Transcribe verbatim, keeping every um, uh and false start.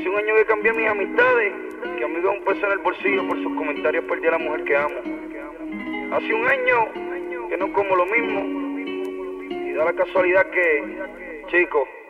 Hace un año que cambié mis amistades, que amigo es un peso en el bolsillo, por sus comentarios perdí a la mujer que amo. Hace un año que no como lo mismo, y da la casualidad que, chico,